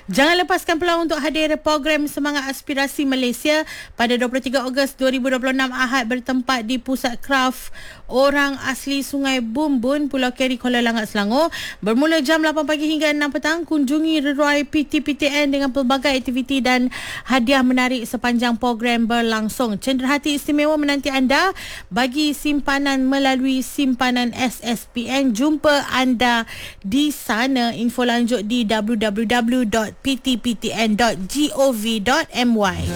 Jangan lepaskan peluang untuk hadir program Semangat Aspirasi Malaysia pada 23 Ogos 2026 Ahad bertempat di Pusat Kraf Orang Asli Sungai Bumbun, Pulau Keri, Kuala Langat, Selangor. Bermula jam 8 pagi hingga 6 petang. Kunjungi Reruai PTPTN dengan pelbagai aktiviti dan hadiah menarik sepanjang program berlangsung. Cenderahati istimewa menanti anda bagi simpanan melalui simpanan SSPN. Jumpa anda di sana. Info lanjut di www.ptptn.gov.my.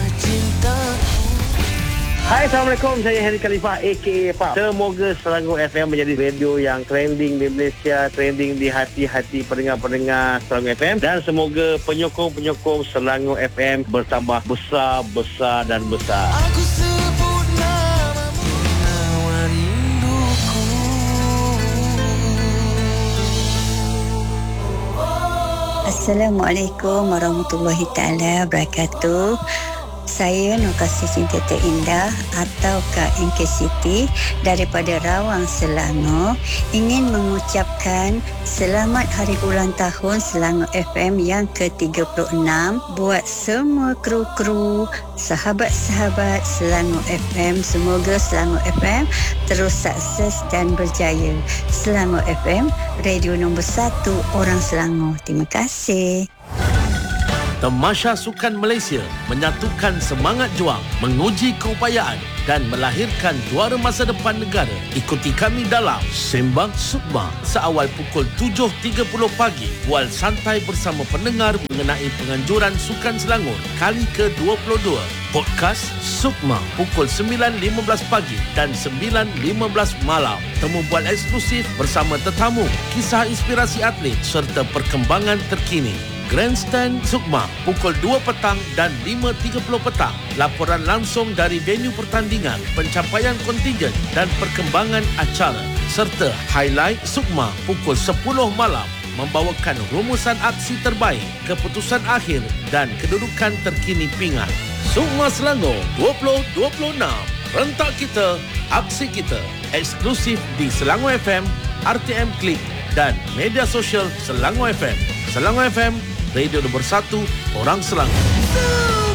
Hai, Assalamualaikum. Saya Henry Khalifah aka Pak. Semoga Selangor FM menjadi radio yang trending di Malaysia, trending di hati-hati pendengar-pendengar Selangor FM, dan semoga penyokong-penyokong Selangor FM bertambah besar, besar dan besar. Aku sebut namamu, nawa rinduku. Assalamualaikum warahmatullahi taala wabarakatuh. Saya Nur Kasih Sintiata Indah atau KNK Siti daripada Rawang, Selangor ingin mengucapkan selamat hari ulang tahun Selangor FM yang ke-36 buat semua kru-kru, sahabat-sahabat Selangor FM. Semoga Selangor FM terus sukses dan berjaya. Selangor FM, radio nombor 1 orang Selangor. Terima kasih. Tamasya Sukan Malaysia menyatukan semangat juang, menguji keupayaan dan melahirkan juara masa depan negara. Ikuti kami dalam Sembang Sukma seawal pukul 7.30 pagi. Bual santai bersama pendengar mengenai penganjuran Sukan Selangor kali ke-22. Podcast Sukma pukul 9.15 pagi dan 9.15 malam. Temu bual eksklusif bersama tetamu, kisah inspirasi atlet serta perkembangan terkini. Grandstand Sukma pukul 2 petang dan 5.30 petang. Laporan langsung dari venue pertandingan, pencapaian kontingen dan perkembangan acara. Serta highlight Sukma pukul 10 malam membawakan rumusan aksi terbaik, keputusan akhir dan kedudukan terkini pingat. Sukma Selangor 2026. Rentak kita, aksi kita. Eksklusif di Selangor FM, RTM Klik dan media sosial Selangor FM. Selangor FM, radio nombor 1 orang Selangor.